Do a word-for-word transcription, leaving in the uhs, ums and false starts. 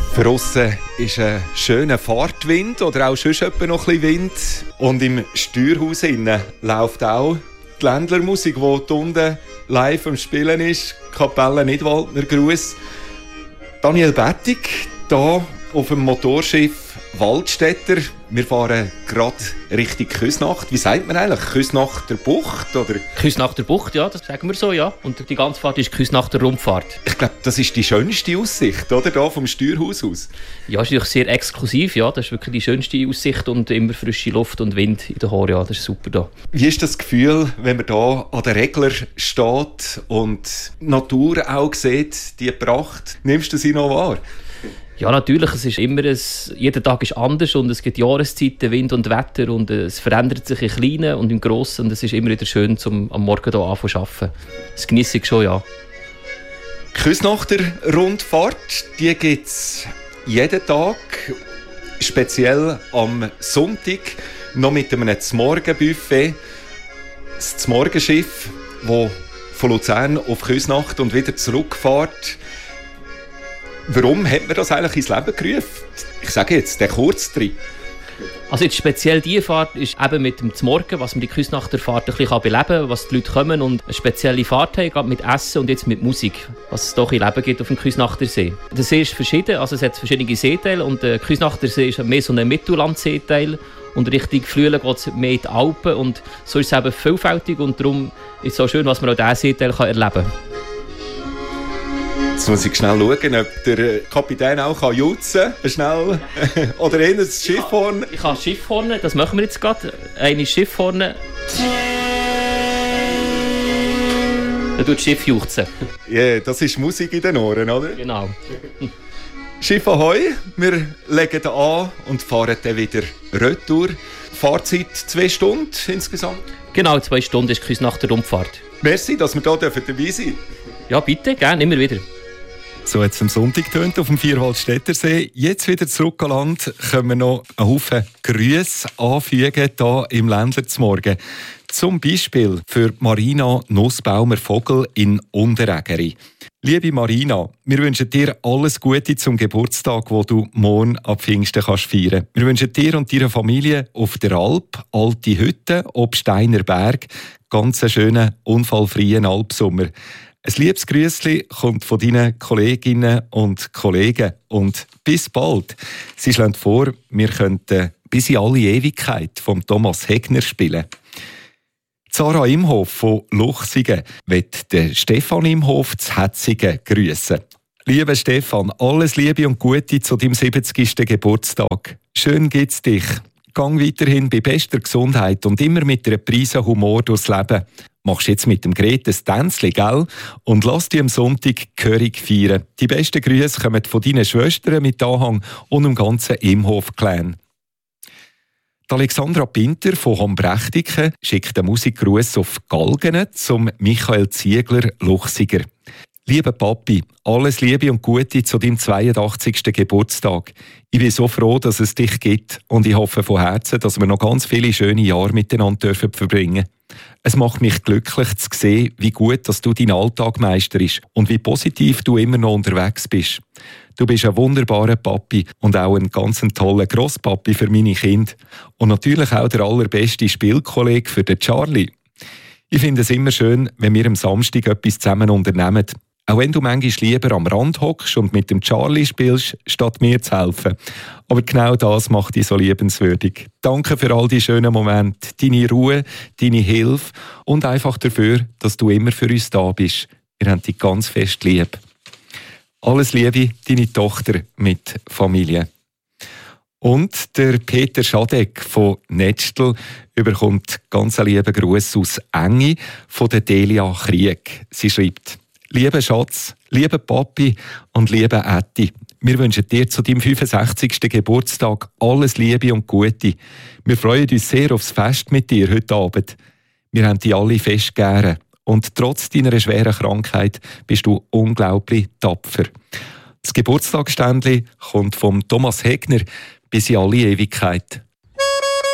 Draussen ist ein schöner Fahrtwind oder auch sonst etwa noch ein bisschen Wind. Und im Steuerhaus innen läuft auch die Ländlermusik, die unten live am Spielen ist. Kapelle Nidwaldner Gruß. Daniel Bettig, hier auf dem Motorschiff Waldstätter. Wir fahren gerade Richtung Küsnacht. Wie sagt man eigentlich? Küsnachter Bucht? Oder? Küsnachter Bucht, ja, das sagen wir so, ja. Und die ganze Fahrt ist Küsnachter Rundfahrt. Ich glaube, das ist die schönste Aussicht, oder? Hier vom Steuerhaus aus. Ja, ist natürlich sehr exklusiv, ja. Das ist wirklich die schönste Aussicht und immer frische Luft und Wind in den Haaren, ja. Das ist super da. Wie ist das Gefühl, wenn man hier an den Regler steht und die Natur auch sieht, die Pracht? Nimmst du sie noch wahr? Ja, natürlich. Es ist immer ein, jeder Tag ist anders und es gibt Jahreszeiten, Wind und Wetter und es verändert sich im Kleinen und im Grossen und es ist immer wieder schön, zum am Morgen hier anfangen zu arbeiten. Das genieße ich schon, ja. Die Küsnachter Rundfahrt, die gibt es jeden Tag, speziell am Sonntag, noch mit einem Zmorgenbuffet. Das Zmorgenschiff, das von Luzern auf Küsnacht und wieder zurückfährt. Warum hat man das eigentlich ins Leben gerufen? Ich sage jetzt, der Kurztrip. Also jetzt speziell diese Fahrt ist eben mit dem Zmorgen, was man die Küsnachter Fahrt ein bisschen beleben kann, was die Leute kommen und eine spezielle Fahrt haben, gerade mit Essen und jetzt mit Musik, was es doch ein Leben gibt auf dem Küsnachter See. Der See ist verschieden, also es hat verschiedene Seeteile und der Küsnachter See ist mehr so ein Mittellandseeteil und Richtung Flüelen geht es mehr in die Alpen und so ist es eben vielfältig und darum ist es so schön, was man auch diesen Seeteil erleben kann. Jetzt muss ich schnell schauen, ob der Kapitän auch jutzen kann. Schnell. Oder eher das Schiffhorn. Ich kann das Schiffhorn, das machen wir jetzt gerade. Eine Schiffhorn. Dann tut das Schiff juchzen. Ja, yeah, das ist Musik in den Ohren, oder? Genau. Schiff Ahoi, wir legen an und fahren dann wieder retour. Fahrzeit zwei Stunden insgesamt? Genau, zwei Stunden ist die Küsnachter Rundfahrt. Merci, dass wir hier dabei sein dürfen. Ja, bitte, gerne, immer wieder. So hat es am Sonntag getönt auf dem Vierwaldstättersee. Jetzt wieder zurück an Land können wir noch einen Haufen Grüße anfügen hier im Ländler zum Morgen. Zum Beispiel für Marina Nussbaumer-Vogel in Unterägeri. Liebe Marina, wir wünschen dir alles Gute zum Geburtstag, wo du morgen ab Pfingsten kannst feiern. Wir wünschen dir und deiner Familie auf der Alp, alte Hütte, ob Steiner Berg, ganz einen schönen, unfallfreien Alpsommer. Ein liebes Grüßli kommt von deinen Kolleginnen und Kollegen. Und bis bald. Sie schlagen vor, wir könnten bis in alle Ewigkeit vom Thomas Hegner spielen. Sarah Imhof von Luchsingen wird den Stefan Imhof zu Hetzingen grüßen. Lieber Stefan, alles Liebe und Gute zu deinem siebzigsten Geburtstag. Schön gibt's dich. Gang weiterhin bei bester Gesundheit und immer mit einer Prise Humor durchs Leben. Machst jetzt mit dem Gret ein Tänzchen, gell? Und lass dich am Sonntag gehörig feiern. Die besten Grüße kommen von deinen Schwestern mit Anhang und dem ganzen Imhof-Clan. Alexandra Pinter von Hambrechtiken schickt einen Musikgruß auf Galgen zum Michael Ziegler Luchsiger. Lieber Papi, alles Liebe und Gute zu deinem zweiundachtzigsten Geburtstag. Ich bin so froh, dass es dich gibt und ich hoffe von Herzen, dass wir noch ganz viele schöne Jahre miteinander dürfen verbringen. Es macht mich glücklich zu sehen, wie gut dass du deinen Alltag meisterst und wie positiv du immer noch unterwegs bist. Du bist ein wunderbarer Papi und auch ein ganz toller Grosspapi für meine Kinder. Und natürlich auch der allerbeste Spielkollege für den Charlie. Ich finde es immer schön, wenn wir am Samstag etwas zusammen unternehmen. Auch wenn du manchmal lieber am Rand hockst und mit dem Charlie spielst, statt mir zu helfen. Aber genau das macht dich so liebenswürdig. Danke für all die schönen Momente, deine Ruhe, deine Hilfe und einfach dafür, dass du immer für uns da bist. Wir haben dich ganz fest lieb. Alles Liebe, deine Tochter mit Familie. Und der Peter Schadeck von Netztel überkommt ganz einen lieben Gruß aus Engi von der Delia Krieg. Sie schreibt: Lieber Schatz, lieber Papi und lieber Ätti, wir wünschen dir zu deinem fünfundsechzigsten Geburtstag alles Liebe und Gute. Wir freuen uns sehr aufs Fest mit dir heute Abend. Wir haben dich alle fest gern. Und trotz deiner schweren Krankheit bist du unglaublich tapfer. Das Geburtstagsständchen kommt vom Thomas Hegner bis in alle Ewigkeit.